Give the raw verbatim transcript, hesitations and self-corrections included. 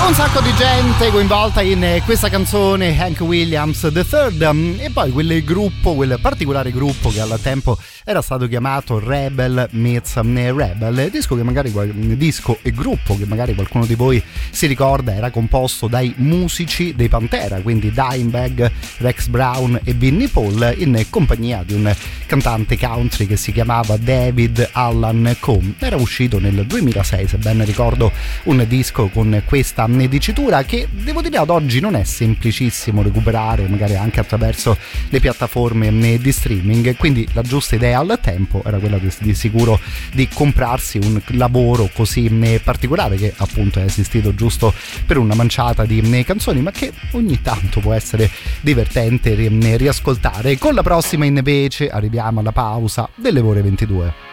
Un sacco di gente coinvolta in questa canzone, Hank Williams the Third, e poi quel gruppo, quel particolare gruppo che al tempo era stato chiamato Rebel Meets Rebel, disco che magari disco e gruppo che magari qualcuno di voi si ricorda era composto dai musici dei Pantera, quindi Dimebag, Rex Brown e Vinnie Paul, in compagnia di un cantante country che si chiamava David Allan Coe. Era uscito nel duemilasei, se ben ricordo, un disco con questa dicitura che devo dire ad oggi non è semplicissimo recuperare, magari anche attraverso le piattaforme di streaming, quindi la giusta idea al tempo era quella di, di sicuro di comprarsi un lavoro così particolare che appunto è esistito giusto per una manciata di canzoni, ma che ogni tanto può essere divertente riascoltare. Con la prossima invece arriviamo alla pausa delle ore ventidue.